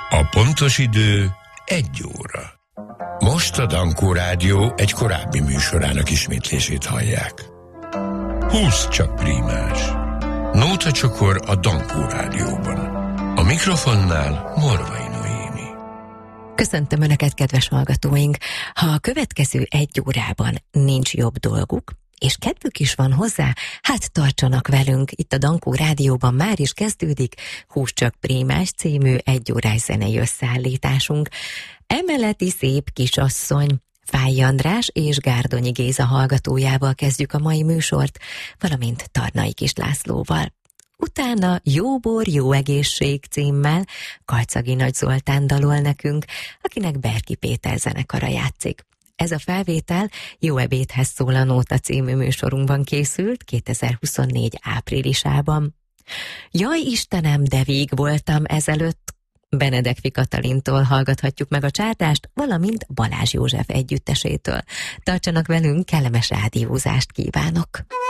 A pontos idő 1 óra. Most a Dankó Rádió egy korábbi műsorának ismétlését hallják. 20 csak prímás. Nóta csokor a Dankó Rádióban. A mikrofonnál Morvai Noémi. Köszöntöm Önöket, kedves hallgatóink! Ha a következő 1 órában nincs jobb dolguk, és kedvük is van hozzá, hát tartsanak velünk. Itt a Dankó Rádióban már is kezdődik 20 csak prímás című 1 órás zenei összeállításunk. Emeleti szép kisasszony, Fáy András és Gárdonyi Géza hallgatójával kezdjük a mai műsort, valamint Tarnai Kis Lászlóval. Utána Jó bor, jó egészség címmel Kalczagi Nagy Zoltán dalol nekünk, akinek Berki Péter zenekara játszik. Ez a felvétel Jó ebédhez szól a Nóta című műsorunkban készült 2024 áprilisában. Jaj Istenem, de víg voltam ezelőtt, Benedek Katalintól hallgathatjuk meg a csátást, valamint Balázs József együttesétől. Tartsanak velünk, kellemes rádiózást kívánok!